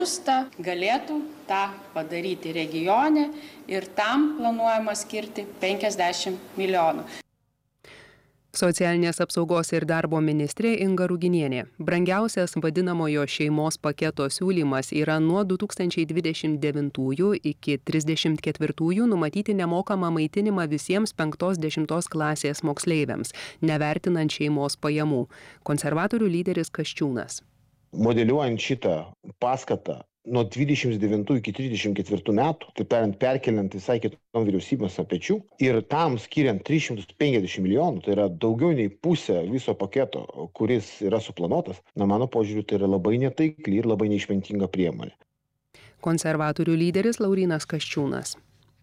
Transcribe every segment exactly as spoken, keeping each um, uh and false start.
būstą, galėtų tą padaryti regione ir tam planuojama skirti penkiasdešimt milijonų. Socialinės apsaugos ir darbo ministrė Inga Ruginienė. Brangiausias vadinamojo šeimos paketo siūlymas yra nuo du tūkstančiai dvidešimt devintųjų iki trisdešimt ketvirtųjų numatyti nemokamą maitinimą visiems penktos dešimtos klasės moksleiviams, nevertinant šeimos pajamų. Konservatorių lyderis Kasčiūnas. Modeliuojant šitą paskatą nuo dvidešimt devintų iki trisdešimt ketvirtų metų, tai perint perkeliant visai kitom vyriausybės pečių ir tam skiriant tris šimtus penkiasdešimt milijonų, tai yra daugiau nei pusė viso paketo, kuris yra suplanuotas, na mano požiūriu, tai yra labai netaikli ir labai neišmintinga priemonė. Konservatorių lyderis Laurynas Kasčiūnas.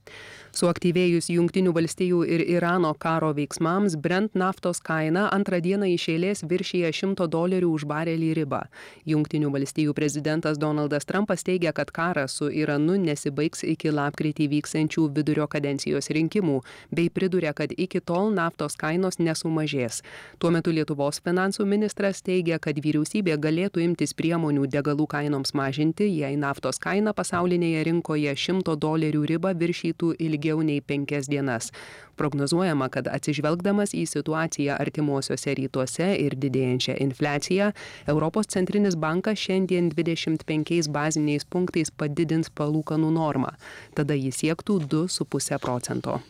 Suaktyvėjus Jungtinių valstijų ir Irano karo veiksmams, Brent naftos kaina antrą dieną iš eilės viršija šimto dolerių už barelį ribą. Jungtinių valstijų prezidentas Donaldas Trumpas teigia, kad karas su Iranu nesibaigs iki lapkritį vyksiančių vidurio kadencijos rinkimų, bei priduria, kad iki tol naftos kainos nesumažės. Tuo metu Lietuvos finansų ministras teigia, kad vyriausybė galėtų imtis priemonių degalų kainoms mažinti, jei naftos kaina pasaulinėje rinkoje šimto dolerių ribą viršytų ilgiau nei penkias dienas. Prognozuojama, kad atsižvelgdamas į situaciją artimuosiuose rytuose ir didėjančią infliaciją, Europos centrinis bankas šiandien dvidešimt penkiais baziniais punktais padidins palūkanų normą. Tada jis siektų du su puse procento.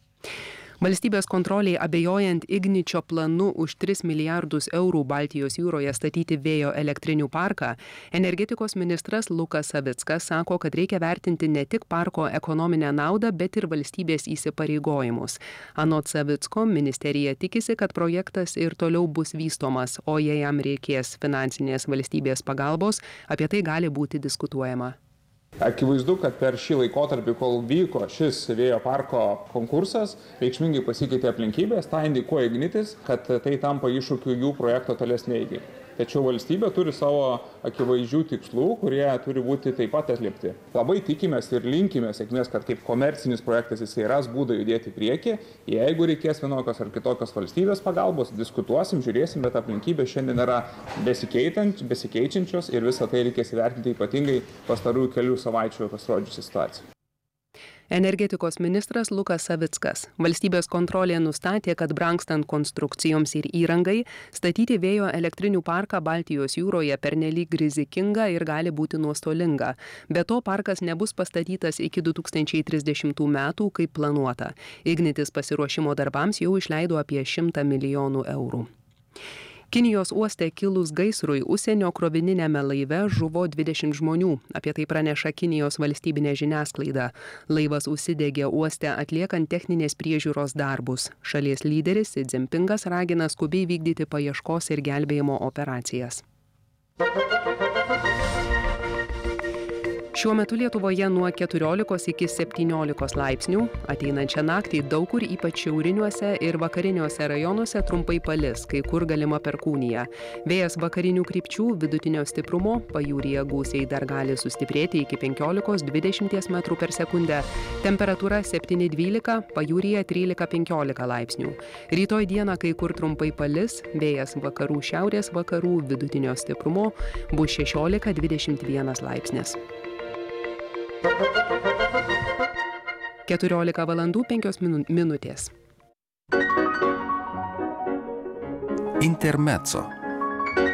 Valstybės kontroliai abejojant Igničio planu už tris milijardus eurų Baltijos jūroje statyti vėjo elektrinių parką, energetikos ministras Lukas Savickas sako, kad reikia vertinti ne tik parko ekonominę naudą, bet ir valstybės įsipareigojimus. Anot Savicko, ministerija tikisi, kad projektas ir toliau bus vystomas, o jei jam reikės finansinės valstybės pagalbos, apie tai gali būti diskutuojama. Akivaizdu, kad per šį laikotarpį, kol vyko šis vėjo parko konkursas, reikšmingai pasikeitė aplinkybės, tą indikuoja Ignitis, kad tai tampa iššūkiu jų projekto tolesnei eigai. Tačiau valstybė turi savo akivaizdžių tikslų, kurie turi būti taip pat atliepti. Labai tikimės ir linkime sėkmės, kad kaip komercinis projektas jisai ras būdą judėti į priekį. Jeigu reikės vienokios ar kitokios valstybės pagalbos, diskutuosim, žiūrėsim, bet aplinkybės šiandien yra besikeičiančios ir visą tai reikės įvertinti ypatingai pastarųjų kelių savaičių pasirodžiusią situaciją. Energetikos ministras Lukas Savickas. Valstybės kontrolė nustatė, kad brangstant konstrukcijoms ir įrangai, statyti vėjo elektrinių parką Baltijos jūroje pernelyg rizikinga ir gali būti nuostolinga. Be to, parkas nebus pastatytas iki du tūkstančiai trisdešimtų metų, kaip planuota. Ignitis pasiruošimo darbams jau išleido apie šimtą milijonų eurų. Kinijos uoste kilus gaisrui užsienio krovininiame laive žuvo dvidešimt žmonių. Apie tai praneša Kinijos valstybinė žiniasklaida. Laivas užsidegė uoste atliekant techninės priežiūros darbus. Šalies lyderis Si Dzinpingas ragina skubiai vykdyti paieškos ir gelbėjimo operacijas. Šiuo metu Lietuvoje nuo keturiolikos iki septyniolikos laipsnių. Ateinančią naktį daug kur ypač šiauriniuose ir vakariniuose rajonuose trumpai palis, kai kur galima perkūnija. Vėjas vakarinių krypčių vidutinio stiprumo, pajūryje gūsiai dar gali sustiprėti iki penkiolikos dvidešimt metrų per sekundę. Temperatūra septyni dvylika, pajūryje trylika penkiolika laipsnių. Rytoj dieną kai kur trumpai palis, vėjas vakarų šiaurės vakarų vidutinio stiprumo bus šešiolika dvidešimt vienas laipsnis. keturiolika valandų penkios minutės. Intermezzo.